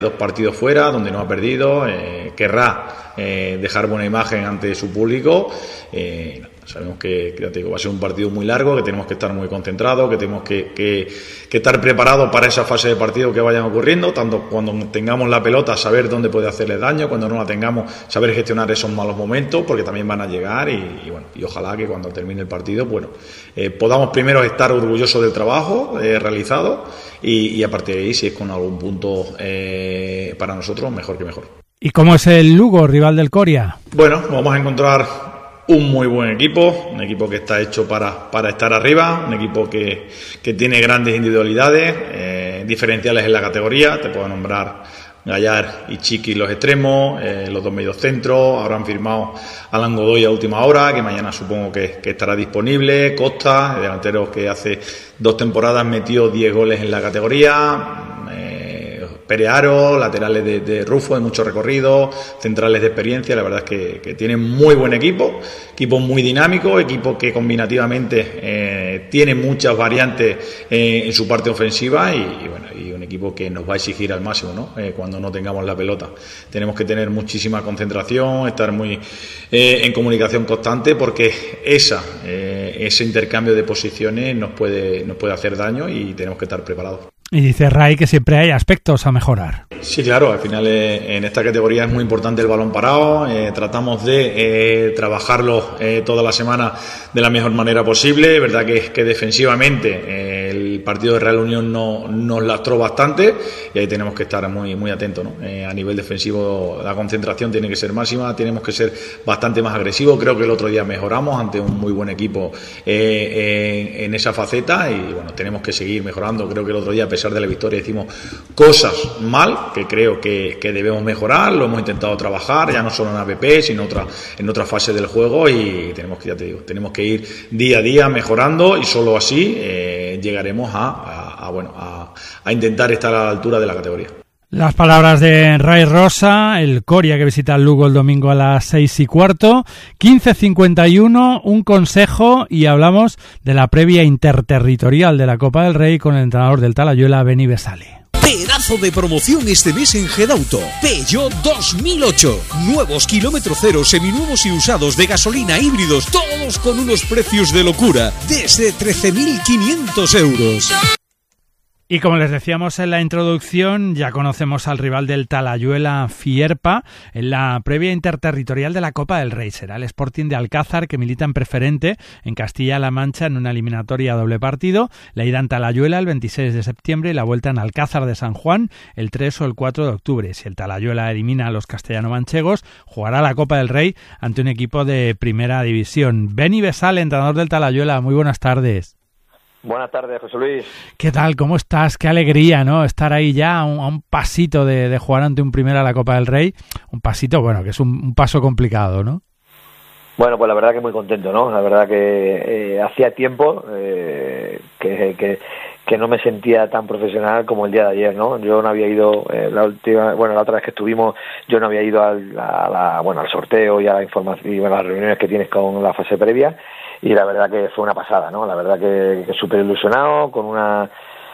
2 partidos fuera, donde no ha perdido, querrá dejar buena imagen ante su público. Sabemos que ya te digo, va a ser un partido muy largo, que tenemos que estar muy concentrados, que tenemos que estar preparados para esa fase de partido que vayan ocurriendo, tanto cuando tengamos la pelota, saber dónde puede hacerle daño, cuando no la tengamos, saber gestionar esos malos momentos, porque también van a llegar y ojalá que cuando termine el partido, podamos primero estar orgullosos del trabajo realizado y a partir de ahí, si es con algún punto para nosotros, mejor que mejor. ¿Y cómo es el Lugo, rival del Coria? Bueno, vamos a encontrar un muy buen equipo, un equipo que está hecho para estar arriba, un equipo que tiene grandes individualidades, diferenciales en la categoría. Te puedo nombrar Gallar y Chiqui los extremos, los 2 mediocentros. Ahora han firmado a Alan Godoy a última hora, que mañana supongo que estará disponible. Costa, el delantero que hace 2 temporadas metió 10 goles en la categoría. Perearo, laterales de Rufo, de mucho recorrido, centrales de experiencia. La verdad es que tienen muy buen equipo muy dinámico, equipo que combinativamente tiene muchas variantes en su parte ofensiva y un equipo que nos va a exigir al máximo, ¿no? Cuando no tengamos la pelota. Tenemos que tener muchísima concentración, estar muy en comunicación constante, porque ese intercambio de posiciones nos puede hacer daño y tenemos que estar preparados. Y dice Ray que siempre hay aspectos a mejorar. Sí, claro, al final en esta categoría es muy importante el balón parado. Tratamos de trabajarlo toda la semana de la mejor manera posible. Es verdad que defensivamente el partido de Real Unión nos lastró bastante y ahí tenemos que estar muy, muy atentos, ¿no? A nivel defensivo la concentración tiene que ser máxima, tenemos que ser bastante más agresivos. Creo que el otro día mejoramos ante un muy buen equipo en esa faceta y tenemos que seguir mejorando. Creo que el otro día, a pesar de la victoria, hicimos cosas mal que creo que debemos mejorar. Lo hemos intentado trabajar ya no solo en APP sino en otra fase del juego y tenemos que ir día a día mejorando y solo así llegaremos a intentar estar a la altura de la categoría. Las palabras de Ray Rosa, el Coria que visita el Lugo el domingo a las 6:15, 15:51, un consejo y hablamos de la previa interterritorial de la Copa del Rey con el entrenador del Talayuela, Beni Besale. Pedazo de promoción este mes en Gedauto. Peugeot 2008. Nuevos kilómetro cero, seminuevos y usados de gasolina, híbridos, todos con unos precios de locura, desde 13.500 euros. Y como les decíamos en la introducción, ya conocemos al rival del Talayuela, Fierpa, en la previa interterritorial de la Copa del Rey. Será el Sporting de Alcázar, que milita en preferente en Castilla-La Mancha en una eliminatoria a doble partido. La ida en Talayuela el 26 de septiembre y la vuelta en Alcázar de San Juan el 3 o el 4 de octubre. Si el Talayuela elimina a los castellano-manchegos, jugará la Copa del Rey ante un equipo de primera división. Beni Besale, entrenador del Talayuela, muy buenas tardes. Buenas tardes, José Luis. ¿Qué tal? ¿Cómo estás? Qué alegría, ¿no? Estar ahí ya a un pasito de jugar ante un primera a la Copa del Rey. Un pasito, que es un paso complicado, ¿no? Bueno, pues la verdad que muy contento, ¿no? La verdad que hacía tiempo que no me sentía tan profesional como el día de ayer, ¿no? Yo no había ido, la otra vez que estuvimos, yo no había ido al sorteo y a la información y a las reuniones que tienes con la fase previa. Y la verdad que fue una pasada, ¿no? La verdad que súper ilusionado, con una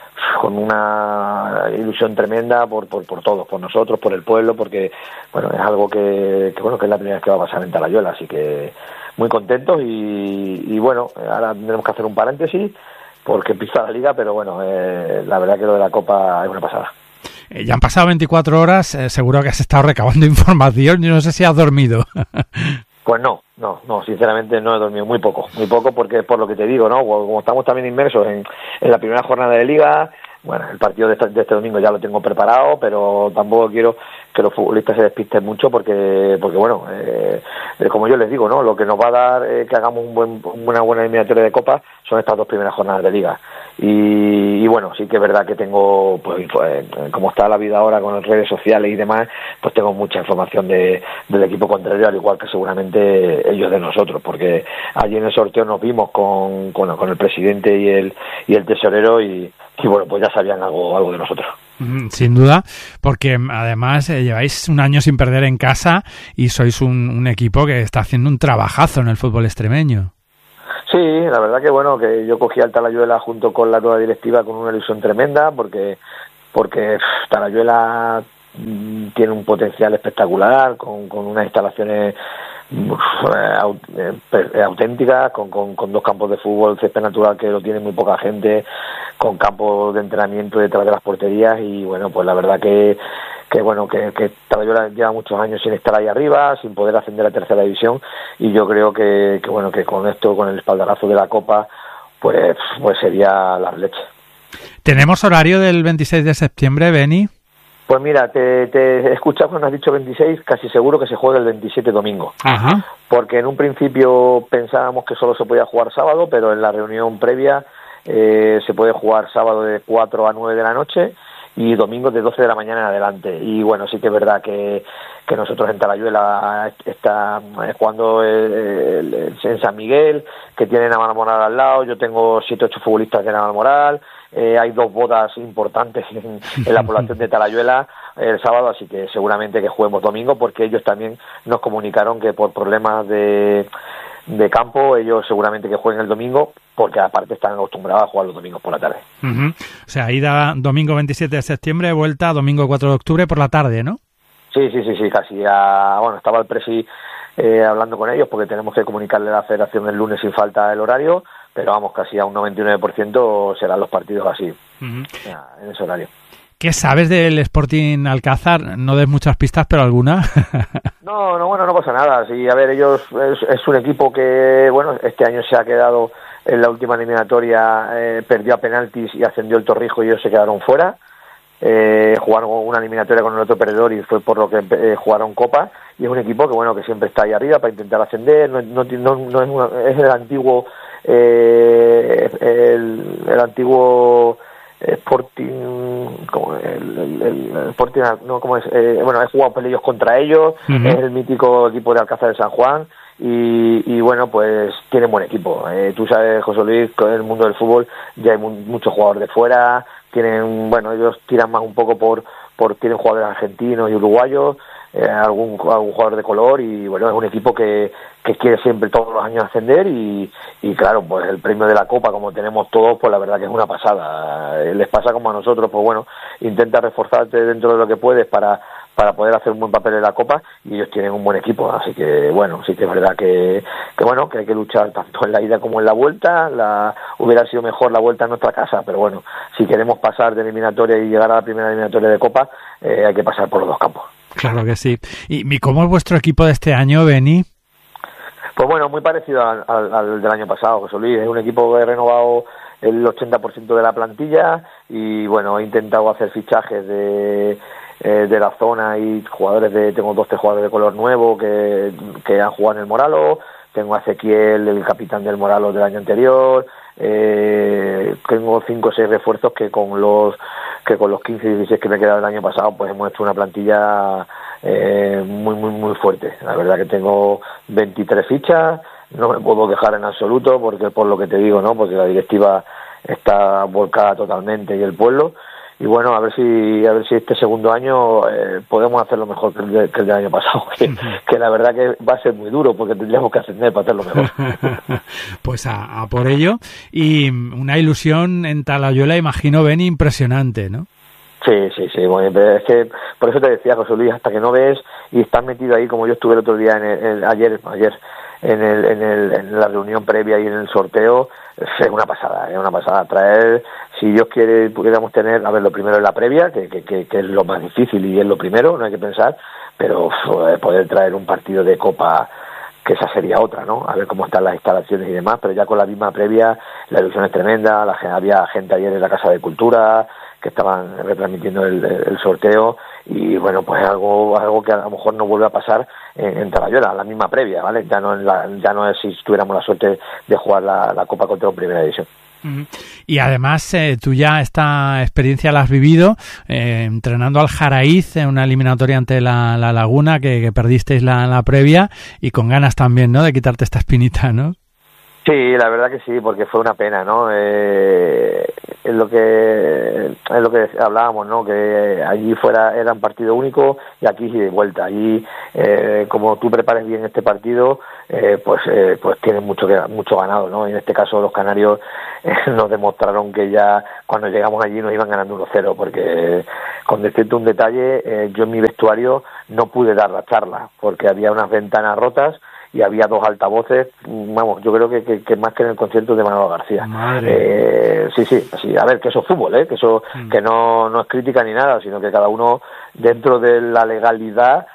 ilusión tremenda por todos, por nosotros, por el pueblo, porque es algo que es la primera vez que va a pasar en Talayuela, así que muy contentos y ahora tendremos que hacer un paréntesis porque empieza la liga, pero la verdad que lo de la Copa es una pasada. Ya han pasado 24 horas, seguro que has estado recabando información y no sé si has dormido. Pues no, sinceramente no he dormido muy poco, porque por lo que te digo, ¿no? Como estamos también inmersos en la primera jornada de liga, el partido de este domingo ya lo tengo preparado, pero tampoco quiero que los futbolistas se despisten mucho porque como yo les digo, ¿no? Lo que nos va a dar que hagamos una buena eliminatoria de Copa son estas 2 primeras jornadas de liga. Y sí que es verdad que tengo, como está la vida ahora con las redes sociales y demás, pues tengo mucha información del equipo contrario, al igual que seguramente ellos de nosotros, porque allí en el sorteo nos vimos con el presidente y el tesorero y pues ya sabían algo de nosotros. Sin duda, porque además lleváis un año sin perder en casa y sois un equipo que está haciendo un trabajazo en el fútbol extremeño. Sí, la verdad que yo cogí al Talayuela junto con la nueva directiva con una ilusión tremenda porque Talayuela tiene un potencial espectacular, con unas instalaciones auténticas, con 2 campos de fútbol, césped natural que lo tiene muy poca gente, con campos de entrenamiento detrás de las porterías, y bueno, pues la verdad que Talayuela lleva muchos años sin estar ahí arriba, sin poder ascender a tercera división, y yo creo que con esto, con el espaldarazo de la Copa, pues sería la leche. ¿Tenemos horario del 26 de septiembre, Beni? Pues mira, te he escuchado cuando has dicho 26, casi seguro que se juega el 27 domingo. Ajá. Porque en un principio pensábamos que solo se podía jugar sábado, pero en la reunión previa se puede jugar sábado de 4 a 9 de la noche y domingo de 12 de la mañana en adelante. Y bueno, sí que es verdad que nosotros en Talayuela está jugando en San Miguel, que tiene Navalmoral al lado. Yo tengo 7-8 futbolistas de Navalmoral. Hay 2 bodas importantes en la población de Talayuela el sábado, así que seguramente que juguemos domingo, porque ellos también nos comunicaron que por problemas de campo ellos seguramente que jueguen el domingo, porque aparte están acostumbrados a jugar los domingos por la tarde. Uh-huh. O sea, ida domingo 27 de septiembre, vuelta domingo 4 de octubre por la tarde, ¿no? Sí, casi. Estaba el presi hablando con ellos, porque tenemos que comunicarle a la federación el lunes sin falta el horario, pero vamos, casi a un 99% serán los partidos así, en ese horario. ¿Qué sabes del Sporting Alcázar? No des muchas pistas, pero alguna. No pasa nada. Sí, a ver, ellos es un equipo que, este año se ha quedado en la última eliminatoria, perdió a penaltis y ascendió el Torrijos y ellos se quedaron fuera. Jugaron una eliminatoria con el otro perdedor y fue por lo que jugaron Copa, y es un equipo que siempre está ahí arriba para intentar ascender. Es el antiguo el antiguo Sporting, el Sporting, no, ¿cómo es? He jugado peleos contra ellos. Uh-huh. Es el mítico equipo de Alcázar de San Juan, y pues tienen buen equipo. Tú sabes, José Luis, en el mundo del fútbol ya hay muchos jugadores de fuera. Ellos tiran más un poco por tienen jugadores argentinos y uruguayos, algún jugador de color, y es un equipo que quiere siempre todos los años ascender, y claro, pues el premio de la Copa, como tenemos todos, pues la verdad que es una pasada. Les pasa como a nosotros, pues intenta reforzarte dentro de lo que puedes para poder hacer un buen papel en la Copa, y ellos tienen un buen equipo, así que sí que es verdad que hay que luchar tanto en la ida como en la vuelta. Hubiera sido mejor la vuelta en nuestra casa, pero si queremos pasar de eliminatoria y llegar a la primera eliminatoria de Copa, hay que pasar por los 2 campos. Claro que sí. ¿Y cómo es vuestro equipo de este año, Beni? Pues muy parecido al del año pasado, José Luis. Es un equipo que ha renovado el 80% de la plantilla, y he intentado hacer fichajes de la zona, y tengo 2-3 jugadores de color nuevo que han jugado en el Moralo. Tengo a Ezequiel, el capitán del Moralo del año anterior. Tengo 5 o 6 refuerzos que con los 15 y 16 que me quedaron el año pasado, pues hemos hecho una plantilla muy muy muy fuerte. La verdad que tengo 23 fichas, no me puedo dejar en absoluto, porque por lo que te digo, porque la directiva está volcada totalmente, y el pueblo. Y a ver si este segundo año podemos hacerlo mejor que el del año pasado, que la verdad que va a ser muy duro, porque tendríamos que ascender para hacerlo mejor. Pues a por ello. Y una ilusión en Talayuela, imagino, Beni, impresionante, ¿no? Sí, es que por eso te decía, José Luis, hasta que no ves y estás metido ahí, como yo estuve el otro día ayer en la reunión previa y en el sorteo, es una pasada traer. Si Dios quiere, pudiéramos tener, lo primero es la previa, que es lo más difícil y es lo primero, no hay que pensar, pero poder traer un partido de Copa, que esa sería otra, ¿no? A ver cómo están las instalaciones y demás, pero ya con la misma previa, la ilusión es tremenda. Había gente ayer en la Casa de Cultura que estaban retransmitiendo el sorteo, y pues algo que a lo mejor no vuelve a pasar en Talayuela, la misma previa, ¿vale? Ya no es si tuviéramos la suerte de jugar la Copa contra Primera División. Y además tú ya esta experiencia la has vivido entrenando al Jaraíz en una eliminatoria ante la Laguna, que perdisteis la previa, y con ganas también, ¿no?, de quitarte esta espinita, ¿no? Sí, la verdad que sí, porque fue una pena, ¿no? Es lo que hablábamos, ¿no? Que allí fuera era un partido único y aquí sí de vuelta. Allí, como tú prepares bien este partido, pues tienes mucho ganado, ¿no? En este caso los canarios nos demostraron que ya cuando llegamos allí nos iban ganando 1-0, porque con decirte un detalle, yo en mi vestuario no pude dar la charla porque había unas ventanas rotas y había 2 altavoces, vamos, yo creo que más que en el concierto de Manolo García. Sí, a ver, que eso es fútbol, que eso que no es crítica ni nada, sino que cada uno dentro de la legalidad.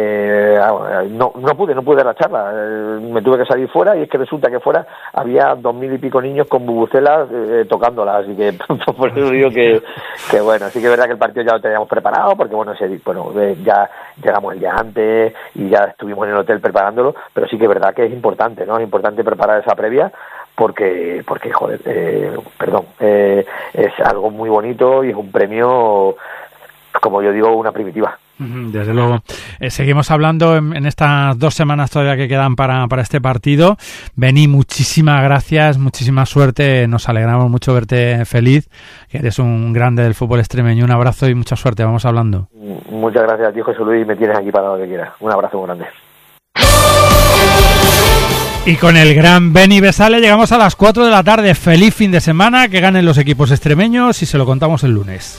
No pude dar la charla, me tuve que salir fuera, y es que resulta que fuera había 2.000 y pico niños con bubucelas tocándolas, así que por eso digo que bueno, sí que es verdad que el partido ya lo teníamos preparado, porque ya llegamos el día antes y ya estuvimos en el hotel preparándolo, pero sí que es verdad que es importante, ¿no? Es importante preparar esa previa porque joder, es algo muy bonito y es un premio, como yo digo, una primitiva. Desde luego. Seguimos hablando en estas 2 semanas todavía que quedan para este partido. Beni, muchísimas gracias, muchísima suerte. Nos alegramos mucho verte feliz, que eres un grande del fútbol extremeño. Un abrazo y mucha suerte. Vamos hablando. Muchas gracias a ti, José Luis. Me tienes aquí para lo que quieras. Un abrazo muy grande. Y con el gran Beni Besale llegamos a las 4 de la tarde. Feliz fin de semana, que ganen los equipos extremeños y se lo contamos el lunes.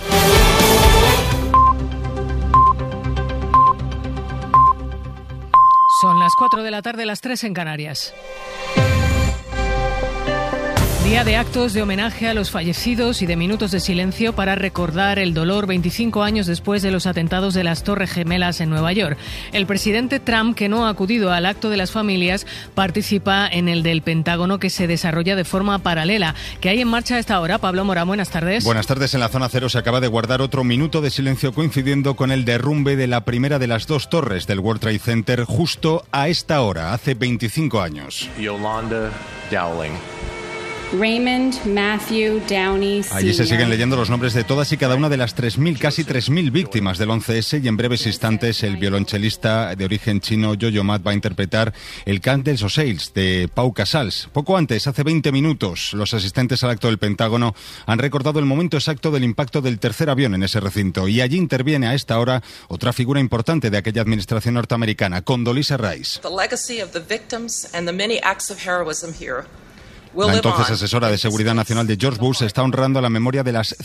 Son las 4 de la tarde, las 3 en Canarias. Día de actos de homenaje a los fallecidos y de minutos de silencio para recordar el dolor 25 años después de los atentados de las Torres Gemelas en Nueva York. El presidente Trump, que no ha acudido al acto de las familias, participa en el del Pentágono, que se desarrolla de forma paralela. ¿Qué hay en marcha a esta hora? Pablo Morán, buenas tardes. Buenas tardes. En la zona cero se acaba de guardar otro minuto de silencio coincidiendo con el derrumbe de la primera de las 2 torres del World Trade Center justo a esta hora, hace 25 años. Yolanda Dowling. Raymond Matthew Downey Sr. Allí se siguen leyendo los nombres de todas y cada una de las 3.000, casi 3.000 víctimas del 11S, y en breves instantes el violonchelista de origen chino Yo-Yo Ma va a interpretar el Cant dels Ocells de Pau Casals. Poco antes, hace 20 minutos, los asistentes al acto del Pentágono han recordado el momento exacto del impacto del tercer avión en ese recinto, y allí interviene a esta hora otra figura importante de aquella administración norteamericana, Condoleezza Rice. The legacy of the victims and the many acts of heroism here. La entonces asesora de Seguridad Nacional de George Bush está honrando la memoria de las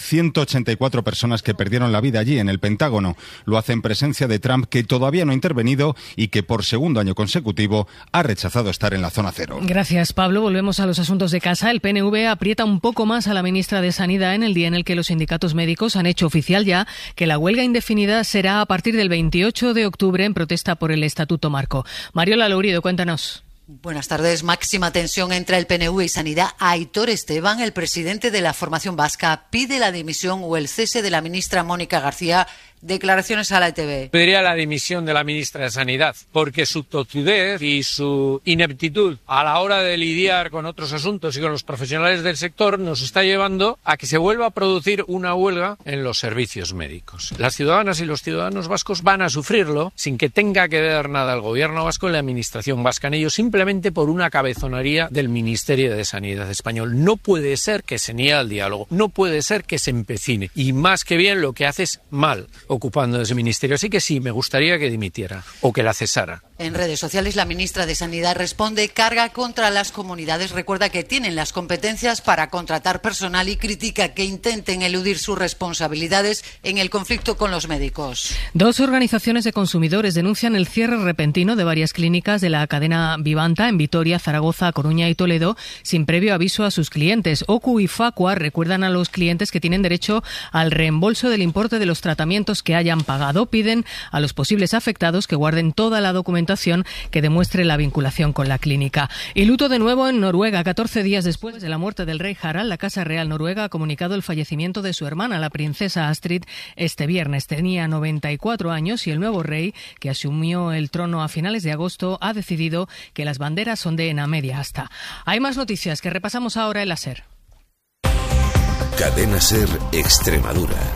184 personas que perdieron la vida allí en el Pentágono. Lo hace en presencia de Trump, que todavía no ha intervenido y que por segundo año consecutivo ha rechazado estar en la zona cero. Gracias, Pablo. Volvemos a los asuntos de casa. El PNV aprieta un poco más a la ministra de Sanidad en el día en el que los sindicatos médicos han hecho oficial ya que la huelga indefinida será a partir del 28 de octubre en protesta por el Estatuto Marco. Mariola Lourido, cuéntanos. Buenas tardes. Máxima tensión entre el PNV y Sanidad. Aitor Esteban, el presidente de la formación vasca, pide la dimisión o el cese de la ministra Mónica García. Declaraciones a la ETV. Pediría la dimisión de la ministra de Sanidad, porque su tozudez y su ineptitud a la hora de lidiar con otros asuntos y con los profesionales del sector nos está llevando a que se vuelva a producir una huelga en los servicios médicos. Las ciudadanas y los ciudadanos vascos van a sufrirlo sin que tenga que ver nada el gobierno vasco y la administración vasca en ello, simplemente por una cabezonería del Ministerio de Sanidad español. No puede ser que se niegue al diálogo, no puede ser que se empecine, y más que bien lo que hace es mal ocupando ese ministerio. Así que sí, me gustaría que dimitiera o que la cesara. En redes sociales, la ministra de Sanidad responde: carga contra las comunidades. Recuerda que tienen las competencias para contratar personal y critica que intenten eludir sus responsabilidades en el conflicto con los médicos. 2 organizaciones de consumidores denuncian el cierre repentino de varias clínicas de la cadena Vivanta en Vitoria, Zaragoza, Coruña y Toledo sin previo aviso a sus clientes. OCU y Facua recuerdan a los clientes que tienen derecho al reembolso del importe de los tratamientos que hayan pagado. Piden a los posibles afectados que guarden toda la documentación que demuestre la vinculación con la clínica. Y luto de nuevo en Noruega. 14 días después de la muerte del rey Harald, la Casa Real Noruega ha comunicado el fallecimiento de su hermana, la princesa Astrid, este viernes. Tenía 94 años y el nuevo rey, que asumió el trono a finales de agosto, ha decidido que las banderas ondeen a media asta. Hay más noticias que repasamos ahora en la SER. Cadena SER Extremadura.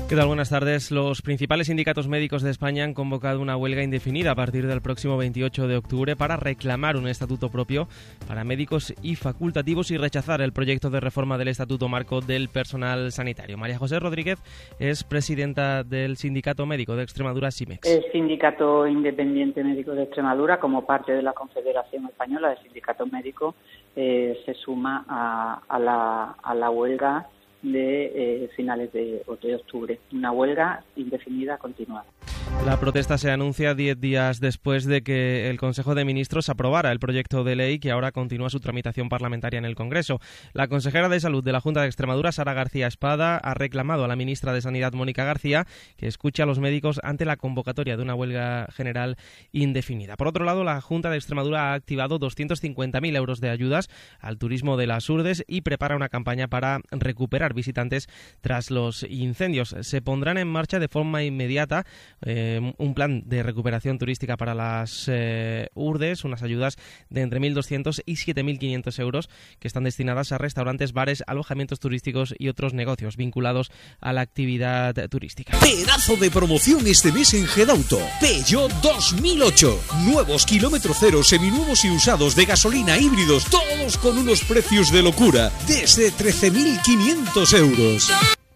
¿Qué tal? Buenas tardes. Los principales sindicatos médicos de España han convocado una huelga indefinida a partir del próximo 28 de octubre para reclamar un estatuto propio para médicos y facultativos y rechazar el proyecto de reforma del Estatuto Marco del Personal Sanitario. María José Rodríguez es presidenta del Sindicato Médico de Extremadura, SIMEX. El Sindicato Independiente Médico de Extremadura, como parte de la Confederación Española de Sindicatos Médicos, se suma a la huelga de finales de octubre, una huelga indefinida continuada. La protesta se anuncia 10 días después de que el Consejo de Ministros aprobara el proyecto de ley que ahora continúa su tramitación parlamentaria en el Congreso. La consejera de Salud de la Junta de Extremadura, Sara García Espada, ha reclamado a la ministra de Sanidad, Mónica García, que escuche a los médicos ante la convocatoria de una huelga general indefinida. Por otro lado, la Junta de Extremadura ha activado 250.000 euros de ayudas al turismo de las Urdes y prepara una campaña para recuperar visitantes tras los incendios. Se pondrán en marcha de forma inmediata un plan de recuperación turística para las Urdes, unas ayudas de entre 1.200 y 7.500 euros que están destinadas a restaurantes, bares, alojamientos turísticos y otros negocios vinculados a la actividad turística. Pedazo de promoción este mes en Gedauto. Peugeot 2008. Nuevos kilómetro cero, seminuevos y usados de gasolina, híbridos, todos con unos precios de locura, desde 13.500 euros.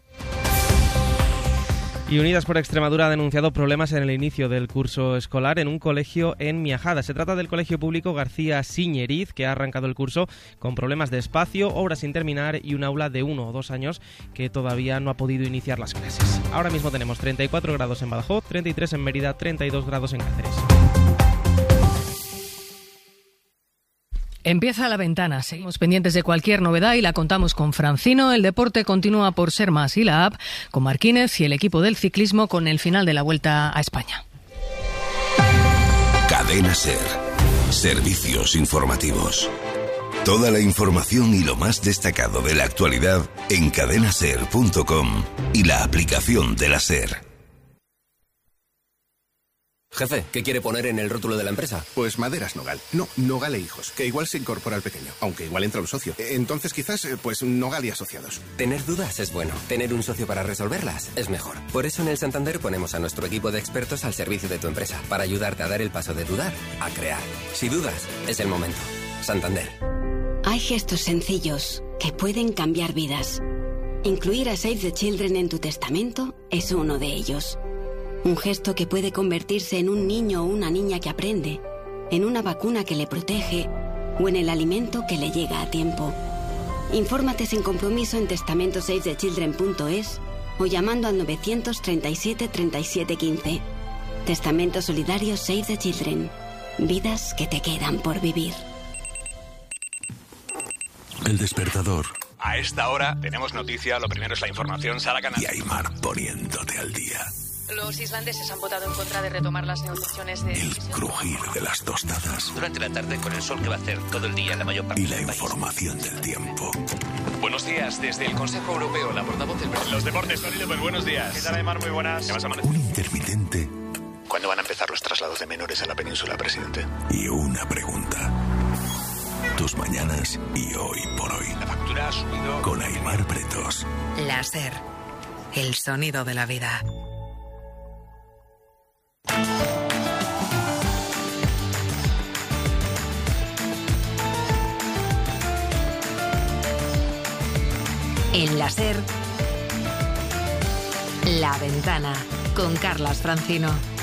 Y Unidas por Extremadura ha denunciado problemas en el inicio del curso escolar en un colegio en Miajada. Se trata del colegio público García Siñeriz, que ha arrancado el curso con problemas de espacio, obras sin terminar y un aula de 1 o 2 años que todavía no ha podido iniciar las clases. Ahora mismo tenemos 34 grados en Badajoz, 33 en Mérida, 32 grados en Cáceres. Empieza La Ventana. Seguimos pendientes de cualquier novedad y la contamos con Francino. El deporte continúa por ser más y la app con Marquínez y el equipo del ciclismo con el final de la Vuelta a España. Cadena SER. Servicios informativos. Toda la información y lo más destacado de la actualidad en cadenaser.com y la aplicación de la SER. Jefe, ¿qué quiere poner en el rótulo de la empresa? Pues Maderas Nogal. No, Nogal e Hijos, que igual se incorpora al pequeño, aunque igual entra un socio. Entonces quizás, pues Nogal y Asociados. Tener dudas es bueno. Tener un socio para resolverlas es mejor. Por eso en el Santander ponemos a nuestro equipo de expertos al servicio de tu empresa, para ayudarte a dar el paso de dudar a crear. Si dudas, es el momento. Santander. Hay gestos sencillos que pueden cambiar vidas. Incluir a Save the Children en tu testamento es uno de ellos. Un gesto que puede convertirse en un niño o una niña que aprende, en una vacuna que le protege o en el alimento que le llega a tiempo. Infórmate sin compromiso en testamentosavethechildren.es o llamando al 937 37 15. Testamento solidario Save the Children. Vidas que te quedan por vivir. El despertador. A esta hora tenemos noticia. Lo primero es la información, Sara Canal. Y Aymar poniéndote al día. Los islandeses han votado en contra de retomar las negociaciones de... El crujir de las tostadas. Durante la tarde con el sol que va a hacer todo el día en la mayor parte del país. Y la información del tiempo. Buenos días, desde el Consejo Europeo, la portavoz del... Los deportes, Tony López, buenos días. ¿Qué tal, Aymar? Muy buenas. ¿Qué vas a amanecer? Un intermitente. ¿Cuándo van a empezar los traslados de menores a la península, presidente? Y una pregunta. Tus mañanas y hoy por hoy. La factura ha subido... Con Aymar Pretos. La SER. El sonido de la vida. En la SER, La Ventana, con Carlas Francino.